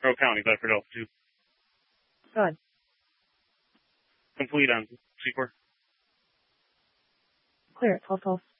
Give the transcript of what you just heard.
Monroe County, Bedford Delta 2. Go ahead. Complete on C4. Clear at 1212.